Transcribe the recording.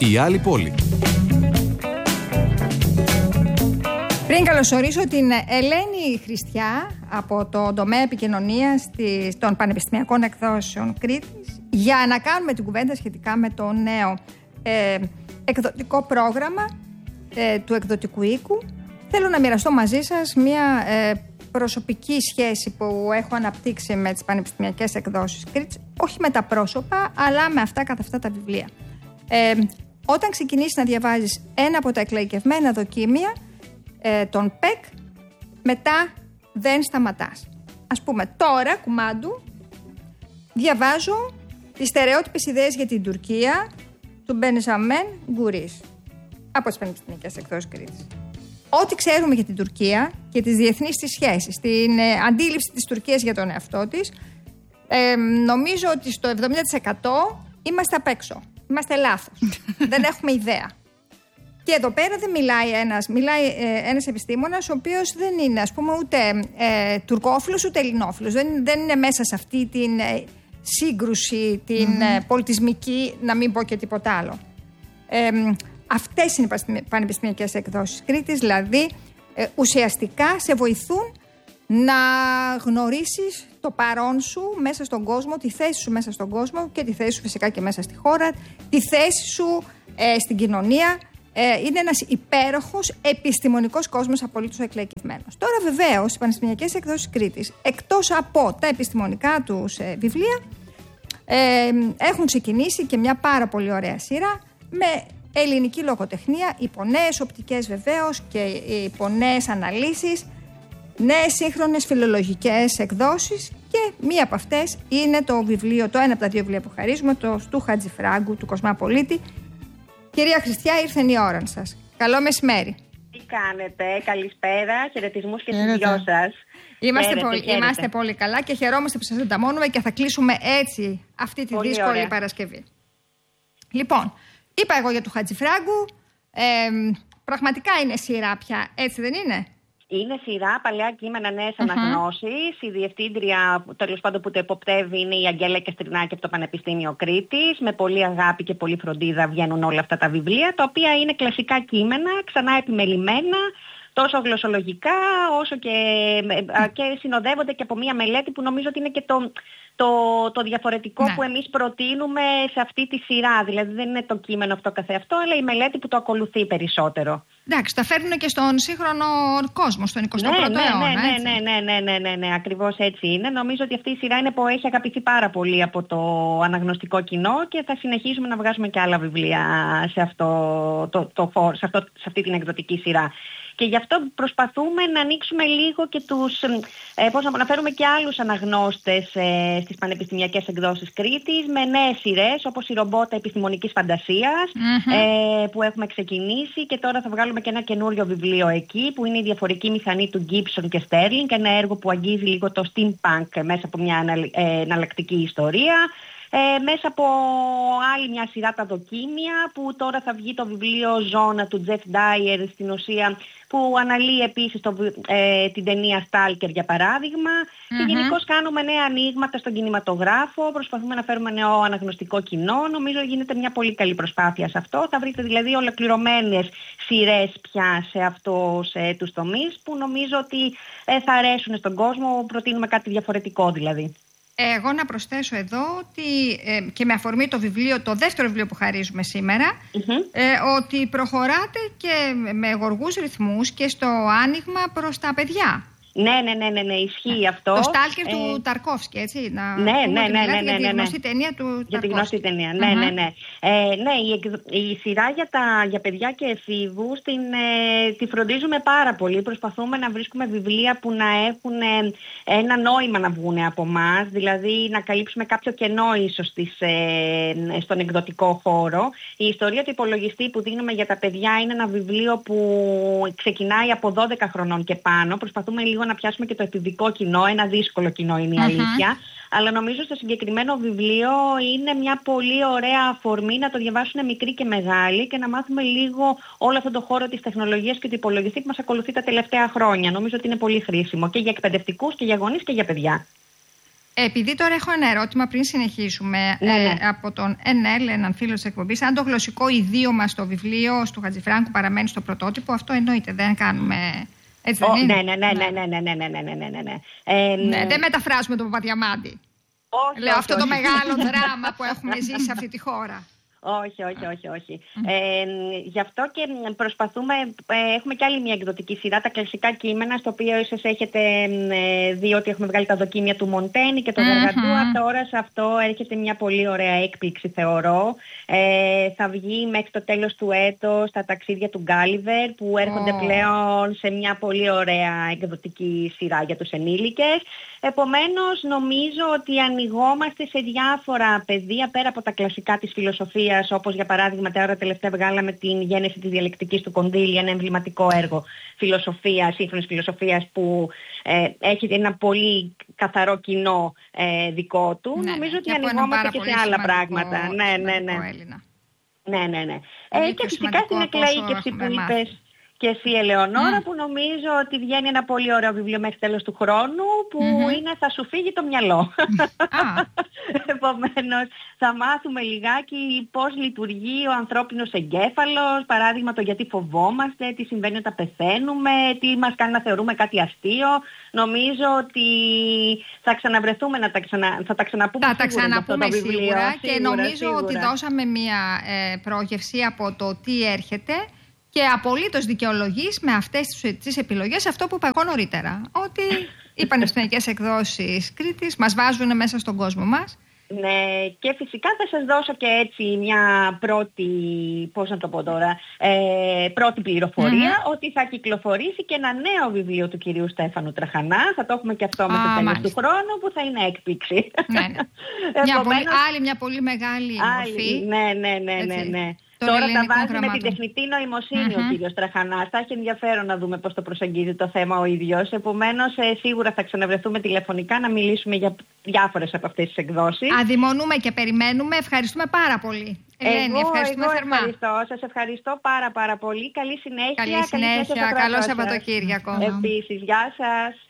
η άλλη πόλη. Πριν καλωσορίσω την Ελένη Χριστιά από το τομέα επικοινωνίας των Πανεπιστημιακών Εκδόσεων Κρήτης για να κάνουμε την κουβέντα σχετικά με το νέο εκδοτικό πρόγραμμα του εκδοτικού οίκου. Θέλω να μοιραστώ μαζί σας μια προσωπική σχέση που έχω αναπτύξει με τις Πανεπιστημιακές Εκδόσεις Κρήτης, όχι με τα πρόσωπα, αλλά με αυτά καθ' αυτά τα βιβλία. Όταν ξεκινήσεις να διαβάζεις ένα από τα εκλαϊκευμένα δοκίμια, τον ΠΕΚ, μετά δεν σταματάς. Ας πούμε, τώρα, κουμάντου, διαβάζω τις στερεότυπες ιδέες για την Τουρκία του Μπενζαμέν Γκουρίς από τις Πανεπιστημιακές Εκδόσεις Κρήτης. Ό,τι ξέρουμε για την Τουρκία και τις διεθνείς της σχέσεις, την αντίληψη της Τουρκίας για τον εαυτό της, νομίζω ότι στο 70% είμαστε απ' έξω. Είμαστε λάθος. Δεν έχουμε ιδέα. Και εδώ πέρα δεν μιλάει ένας επιστήμονας ο οποίος δεν είναι, ας πούμε, ούτε τουρκόφιλος ούτε ελληνόφιλος. Δεν είναι μέσα σε αυτή την σύγκρουση, την πολιτισμική, να μην πω και τίποτα άλλο. Αυτές είναι οι Πανεπιστημιακές Εκδόσεις Κρήτης, δηλαδή ουσιαστικά σε βοηθούν να γνωρίσεις το παρόν σου μέσα στον κόσμο, τη θέση σου μέσα στον κόσμο και τη θέση σου φυσικά και μέσα στη χώρα, τη θέση σου στην κοινωνία. Είναι ένας υπέροχος επιστημονικός κόσμος απολύτως εκλαϊκευμένος. Τώρα βεβαίως οι Πανεπιστημιακές Εκδόσεις Κρήτης, εκτός από τα επιστημονικά τους βιβλία, έχουν ξεκινήσει και μια πάρα πολύ ωραία σειρά με ελληνική λογοτεχνία, υπό νέες οπτικές βεβαίως και υπό νέες αναλύσεις, νέες σύγχρονες φιλολογικές εκδόσεις, και μία από αυτές είναι το ένα από τα δύο βιβλία που χαρίζουμε, το του Χατζηφράγκου, του Κοσμά Πολίτη. Κυρία Χριστιά, ήρθε η ώρα σας. Καλό μεσημέρι. Τι κάνετε, καλησπέρα, χαιρετισμούς και στους δυο σας. Είμαστε πολύ καλά και χαιρόμαστε που σας ανταμώνουμε και θα κλείσουμε έτσι αυτή τη πολύ δύσκολη ωραία Παρασκευή. Λοιπόν, είπα εγώ για του Χατζηφράγκου, πραγματικά είναι σειρά πια, έτσι δεν είναι? Είναι σειρά, παλαιά κείμενα, νέες αναγνώσεις. Η διευθύντρια, τέλος πάντων, που το εποπτεύει είναι η Αγγέλα Καστρινάκη από το Πανεπιστήμιο Κρήτης. Με πολύ αγάπη και πολύ φροντίδα βγαίνουν όλα αυτά τα βιβλία, τα οποία είναι κλασικά κείμενα, ξανά επιμελημένα, τόσο γλωσσολογικά όσο και συνοδεύονται και από μια μελέτη που νομίζω ότι είναι και το διαφορετικό που εμείς προτείνουμε σε αυτή τη σειρά. Δηλαδή δεν είναι το κείμενο αυτό καθεαυτό, αλλά η μελέτη που το ακολουθεί περισσότερο. Εντάξει, τα φέρνουν και στον σύγχρονο κόσμο, στον 21ο αιώνα. Ναι, ακριβώς έτσι είναι. Νομίζω ότι αυτή η σειρά έχει αγαπηθεί πάρα πολύ από το αναγνωστικό κοινό και θα συνεχίσουμε να βγάζουμε και άλλα βιβλία σε αυτή την εκδοτική σειρά. Και γι' αυτό προσπαθούμε να ανοίξουμε λίγο και να φέρουμε και άλλους αναγνώστες στις Πανεπιστημιακές Εκδόσεις Κρήτης με νέες σειρές, όπως η Ρομπότα Επιστημονικής Φαντασίας που έχουμε ξεκινήσει, και τώρα θα βγάλουμε και ένα καινούριο βιβλίο εκεί που είναι η διαφορική μηχανή του Gibson και Sterling, ένα έργο που αγγίζει λίγο το steampunk μέσα από μια εναλλακτική ιστορία. Μέσα από άλλη μια σειρά τα δοκίμια, που τώρα θα βγει το βιβλίο Ζώνα του Jeff Dyer, στην ουσία, που αναλύει επίσης την ταινία Stalker για παράδειγμα. Και γενικώς κάνουμε νέα ανοίγματα στον κινηματογράφο, προσπαθούμε να φέρουμε νέο αναγνωστικό κοινό. Νομίζω γίνεται μια πολύ καλή προσπάθεια σε αυτό. Θα βρείτε δηλαδή ολοκληρωμένες σειρές πια σε τους τομείς που νομίζω ότι θα αρέσουν στον κόσμο. Προτείνουμε κάτι διαφορετικό δηλαδή. Εγώ να προσθέσω εδώ ότι και με αφορμή το βιβλίο, το δεύτερο βιβλίο που χαρίζουμε σήμερα, ότι προχωράτε και με γοργούς ρυθμούς και στο άνοιγμα προς τα παιδιά. Ναι, ισχύει αυτό. Το Στάλκερ του Ταρκόφσκι, έτσι. Για τη γνωστή ταινία του Ταρκόφσκι. Για τη γνωστή ταινία, η σειρά για παιδιά και εφήβους τη φροντίζουμε πάρα πολύ. Προσπαθούμε να βρίσκουμε βιβλία που να έχουν ένα νόημα να βγουν από εμάς, δηλαδή να καλύψουμε κάποιο κενό ίσως στον εκδοτικό χώρο. Η ιστορία του υπολογιστή που δίνουμε για τα παιδιά είναι ένα βιβλίο που ξεκινάει από 12 χρονών και πάνω. Προσπαθούμε λίγο να πιάσουμε και το εφηβικό κοινό, ένα δύσκολο κοινό είναι η αλήθεια. Αλλά νομίζω στο συγκεκριμένο βιβλίο είναι μια πολύ ωραία αφορμή να το διαβάσουν μικροί και μεγάλοι και να μάθουμε λίγο όλο αυτό το χώρο της τεχνολογίας και του υπολογιστή που μας ακολουθεί τα τελευταία χρόνια. Νομίζω ότι είναι πολύ χρήσιμο και για εκπαιδευτικούς και για γονείς και για παιδιά. Επειδή τώρα έχω ένα ερώτημα πριν συνεχίσουμε από τον NL, έναν φίλο της εκπομπής, αν το γλωσσικό ιδίωμα στο βιβλίο του Χατζηφράγκου παραμένει στο πρωτότυπο, αυτό εννοείται, δεν κάνουμε... Έτσι δεν είναι? Ναι, δεν μεταφράζουμε τον Παπαδιαμάντη. Λέω αυτό το μεγάλο δράμα που έχουμε ζήσει σε αυτή τη χώρα. Όχι. Γι' αυτό και προσπαθούμε, έχουμε και άλλη μια εκδοτική σειρά, τα κλασικά κείμενα, στο οποίο ίσως έχετε δει ότι έχουμε βγάλει τα δοκίμια του Μοντένι και του Γαργαντούα. Τώρα σε αυτό έρχεται μια πολύ ωραία έκπληξη, θεωρώ. Θα βγει μέχρι το τέλος του έτους τα ταξίδια του Γκάλιβερ, που έρχονται πλέον σε μια πολύ ωραία εκδοτική σειρά για τους ενήλικες. Επομένως, νομίζω ότι ανοιγόμαστε σε διάφορα πεδία πέρα από τα κλασικά της φιλοσοφίας, όπως για παράδειγμα τώρα τελευταία βγάλαμε την γέννηση της διαλεκτικής του Κονδύλη, ένα εμβληματικό έργο φιλοσοφίας, σύγχρονης φιλοσοφίας που έχει ένα πολύ καθαρό κοινό δικό του. Νομίζω ότι ανοιγόμαστε και σε άλλα πράγματα. Ναι. Και φυσικά στην εκλαΐκευση που είπες και εσύ, Ελεονόρα, που νομίζω ότι βγαίνει ένα πολύ ωραίο βιβλίο μέχρι τέλος του χρόνου, που είναι «Θα σου φύγει το μυαλό». Επομένως, θα μάθουμε λιγάκι πώς λειτουργεί ο ανθρώπινος εγκέφαλος, παράδειγμα το γιατί φοβόμαστε, τι συμβαίνει όταν πεθαίνουμε, τι μας κάνει να θεωρούμε κάτι αστείο. Νομίζω ότι θα ξαναβρεθούμε, θα τα ξαναπούμε σίγουρα. Θα τα ξαναπούμε σίγουρα και νομίζω ότι δώσαμε μια πρόγευση από το τι έρχεται. Και απολύτως δικαιολογείς με αυτές τις επιλογές αυτό που είπα εγώ νωρίτερα. Ότι οι πανεπιστημιακές εκδόσεις Κρήτης μας βάζουν μέσα στον κόσμο μας. Ναι, και φυσικά θα σας δώσω και έτσι μια πρώτη, πρώτη πληροφορία, ότι θα κυκλοφορήσει και ένα νέο βιβλίο του κυρίου Στέφανου Τραχανά. Θα το έχουμε και αυτό με το τέλος του χρόνου, που θα είναι έκπληξη. Ναι. Μια πολύ μεγάλη μορφή. Ναι. Τώρα τα βάζει με την τεχνητή νοημοσύνη ο κύριος Τραχανάς. Θα έχει ενδιαφέρον να δούμε πώς το προσεγγίζει το θέμα ο ίδιος. Επομένως, σίγουρα θα ξαναβρεθούμε τηλεφωνικά να μιλήσουμε για διάφορες από αυτές τις εκδόσεις. Αδειμονούμε και περιμένουμε. Ευχαριστούμε πάρα πολύ. Ελένη, ευχαριστούμε θερμά. Σας ευχαριστώ πάρα πολύ. Καλή συνέχεια. Καλό Σαββατοκύριακο. Επίσης, γεια σας.